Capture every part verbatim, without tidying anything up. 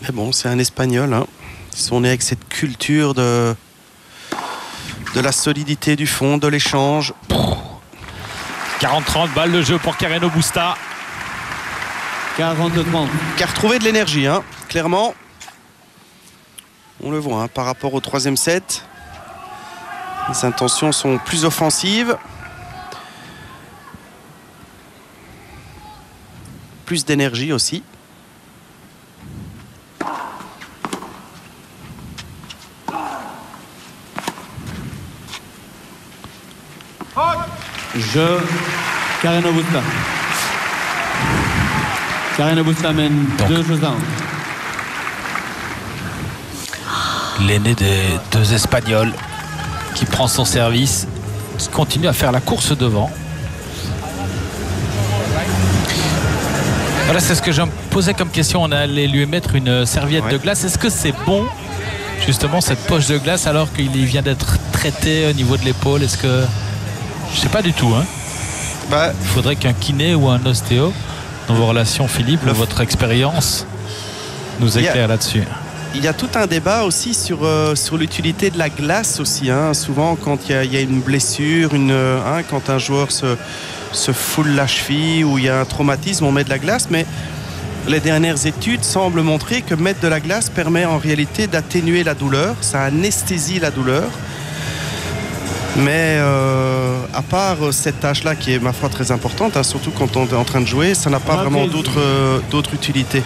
Mais bon, c'est un Espagnol. Hein. Ils sont nés avec cette culture de, de la solidité du fond, de l'échange. quarante trente, balle de jeu pour Carreno Busta. quarante trente. Qui a retrouvé de l'énergie, hein, clairement. On le voit hein, par rapport au troisième set. Les intentions sont plus offensives. Plus d'énergie aussi. Je, Carreno Busta. Carreno Busta mène deux jeux à un. L'aîné des deux Espagnols qui prend son service, qui continue à faire la course devant. Voilà, c'est ce que je me posais comme question. On allait lui mettre une serviette ouais. de glace. Est-ce que c'est bon, justement, cette poche de glace, alors qu'il vient d'être traité au niveau de l'épaule? Est-ce que... Je sais pas du tout. Hein. Bah, il faudrait qu'un kiné ou un ostéo, dans vos relations, Philippe, le... votre expérience, nous éclaire là-dessus. Il y a tout un débat aussi sur, euh, sur l'utilité de la glace aussi. Hein. Souvent, quand il y, y a une blessure, une, hein, quand un joueur se, se foule la cheville ou il y a un traumatisme, on met de la glace. Mais les dernières études semblent montrer que mettre de la glace permet en réalité d'atténuer la douleur. Ça anesthésie la douleur. Mais euh, à part cette tâche-là qui est, ma foi, très importante, hein, surtout quand on est en train de jouer, ça n'a pas ah, vraiment d'autres euh, d'autres utilités.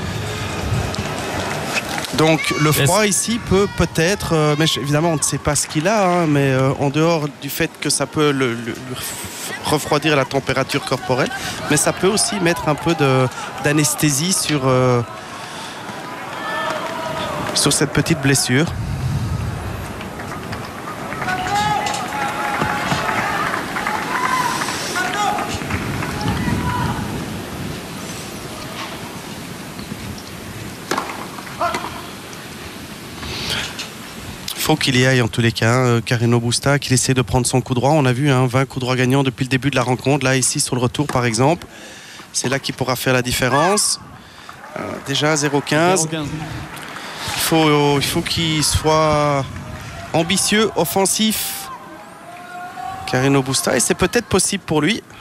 Donc le froid ici peut peut-être, euh, mais évidemment on ne sait pas ce qu'il a, hein, mais euh, en dehors du fait que ça peut le, le, le refroidir la température corporelle, mais ça peut aussi mettre un peu de, d'anesthésie sur, euh, sur cette petite blessure. Faut qu'il y aille en tous les cas, hein. Carreno Busta, qu'il essaie de prendre son coup droit. On a vu hein, vingt coups droits gagnants depuis le début de la rencontre. Là, ici, sur le retour, par exemple, c'est là qu'il pourra faire la différence. Euh, déjà, zéro quinze. Il faut, il faut qu'il soit ambitieux, offensif, Carreno Busta, et c'est peut-être possible pour lui.